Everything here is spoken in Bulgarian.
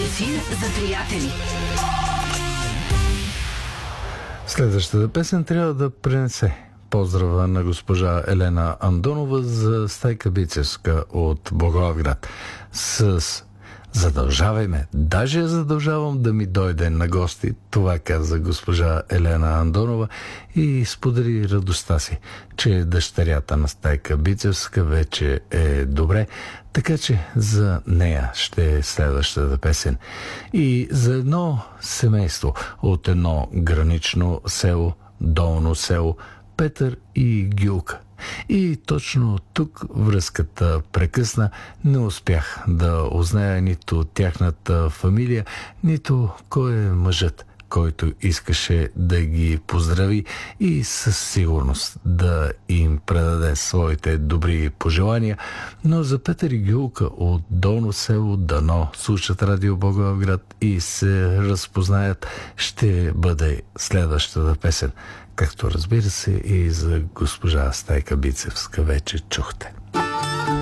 Ефир за приятели. Следващата песен трябва да пренесе поздрава на госпожа Елена Андонова за Стайка Бицевска от Благоевград с "Задължавай ме, даже я задължавам да ми дойде на гости", това каза госпожа Елена Андонова и сподели радостта си, че дъщерята на Стайка Бицевска вече е добре, така че за нея ще е следващата песен. И за едно семейство от едно гранично село, Долно село, Петър и Гюлка. И точно тук връзката прекъсна. Не успях да узная нито тяхната фамилия, нито кой е мъжът, който искаше да ги поздрави и със сигурност да им предаде своите добри пожелания. Но за Петър и Гюлка от Долно село дано слушат Радио Благоевград и се разпознаят, ще бъде следващата песен. Както разбира се и за госпожа Стайка Бицевска вече чухте.